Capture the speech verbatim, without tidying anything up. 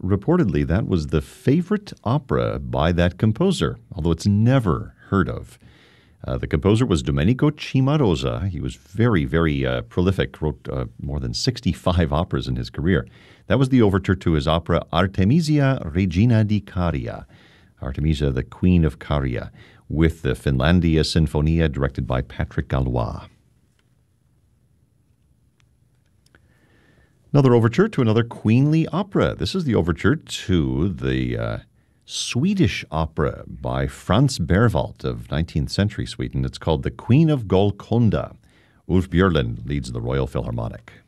reportedly that was the favorite opera by that composer, although it's never heard of. Uh, the composer was Domenico Cimarosa. He was very, very uh, prolific, wrote uh, more than sixty-five operas in his career. That was the overture to his opera Artemisia Regina di Caria, Artemisia, the Queen of Caria, with the Finlandia Sinfonia directed by Patrick Gallois. Another overture to another queenly opera. This is the overture to the uh, Swedish opera by Franz Berwald of nineteenth century Sweden. It's called The Queen of Golconda. Ulf Björlund leads the Royal Philharmonic.